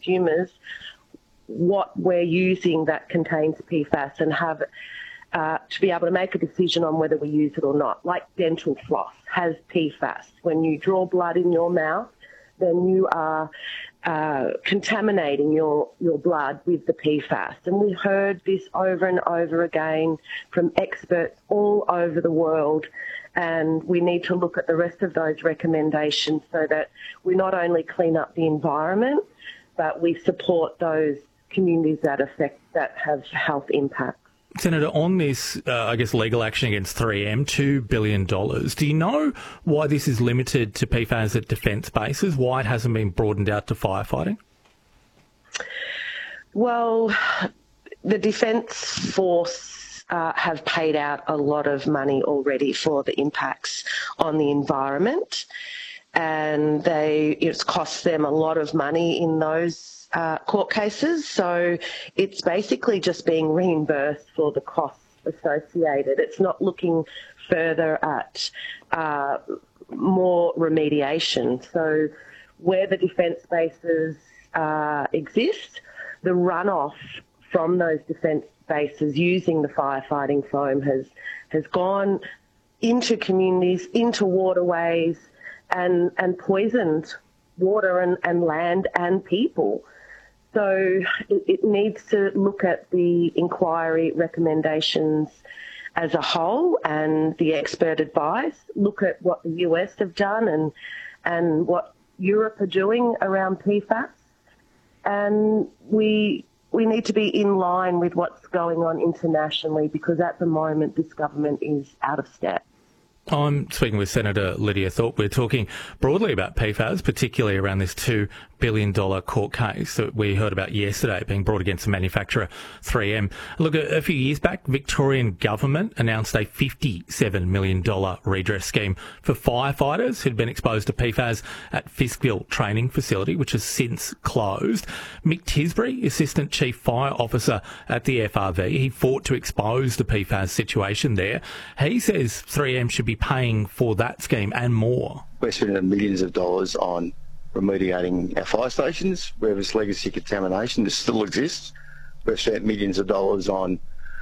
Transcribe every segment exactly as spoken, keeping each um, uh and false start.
consumers what we're using that contains P FAS and have uh, to be able to make a decision on whether we use it or not. Like dental floss has P FAS. When you draw blood in your mouth, then you are uh, contaminating your, your blood with the P FAS. And we heard this over and over again from experts all over the world. And we need to look at the rest of those recommendations so that we not only clean up the environment, but we support those communities that affect, that have health impacts. Senator, on this, uh, I guess, legal action against three M, two billion dollars, do you know why this is limited to P FAS at defence bases, why it hasn't been broadened out to firefighting? Well, the Defence Force uh, have paid out a lot of money already for the impacts on the environment, and they it's cost them a lot of money in those Uh, court cases, so it's basically just being reimbursed for the costs associated. It's not looking further at uh, more remediation. So where the defence bases uh, exist, the runoff from those defence bases using the firefighting foam has has gone into communities, into waterways, and, and poisoned water and, and land and people. So it, it needs to look at the inquiry recommendations as a whole and the expert advice, look at what the U S have done and and what Europe are doing around P FAS. And we we need to be in line with what's going on internationally, because at the moment this government is out of step. I'm speaking with Senator Lydia Thorpe. We're talking broadly about P FAS, particularly around this two billion dollars court case that we heard about yesterday being brought against the manufacturer three M. Look, a, a few years back, Victorian government announced a fifty-seven million dollars redress scheme for firefighters who'd been exposed to P FAS at Fiskville Training Facility, which has since closed. Mick Tisbury, Assistant Chief Fire Officer at the F R V, he fought to expose the P FAS situation there. He says three M should be paying for that scheme and more. We're spending millions of dollars on remediating our fire stations where this legacy contamination still exists. We've spent millions of dollars on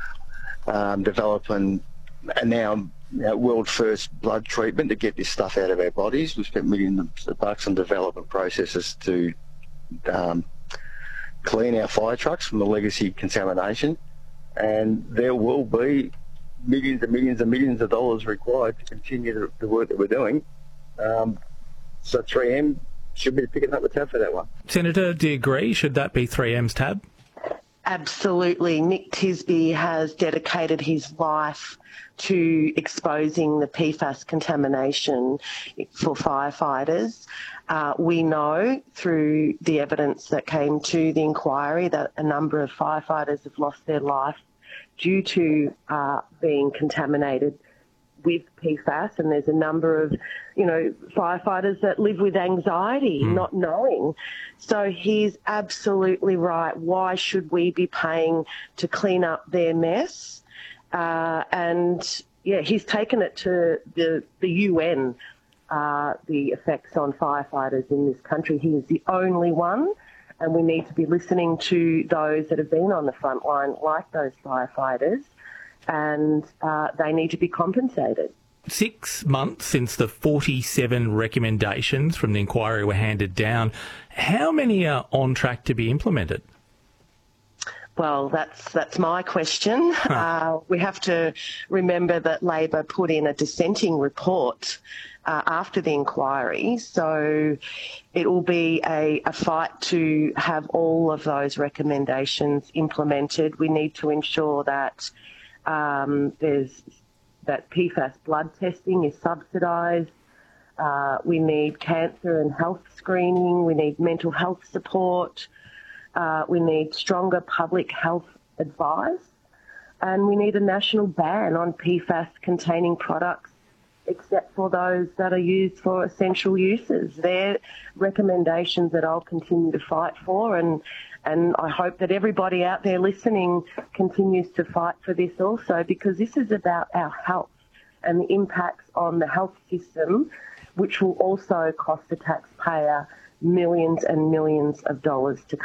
um, developing and now you know, world first blood treatment to get this stuff out of our bodies. We've spent millions of bucks on development processes to um, clean our fire trucks from the legacy contamination, and there will be millions and millions and millions of dollars required to continue the, the work that we're doing. Um, so three M should be picking up the tab for that one. Senator, do you agree? Should that be three M's tab? Absolutely. Mick Tisby has dedicated his life to exposing the P FAS contamination for firefighters. Uh, we know through the evidence that came to the inquiry that a number of firefighters have lost their life due to uh, being contaminated with P FAS, and there's a number of, you know, firefighters that live with anxiety, mm. not knowing. So he's absolutely right. Why should we be paying to clean up their mess? Uh, and, yeah, he's taken it to the, the U N, uh, the effects on firefighters in this country. He is the only one. And we need to be listening to those that have been on the front line, like those firefighters, and uh, they need to be compensated. Six months since the forty-seven recommendations from the inquiry were handed down, how many are on track to be implemented? Well, that's that's my question. Huh. Uh, we have to remember that Labor put in a dissenting report uh, after the inquiry, so it will be a, a fight to have all of those recommendations implemented. We need to ensure that um, there's that P FAS blood testing is subsidised. Uh, we need cancer and health screening. We need mental health support. Uh, we need stronger public health advice, and we need a national ban on P FAS containing products except for those that are used for essential uses. They're recommendations that I'll continue to fight for, and and I hope that everybody out there listening continues to fight for this also, because this is about our health and the impacts on the health system, which will also cost the taxpayer millions and millions of dollars to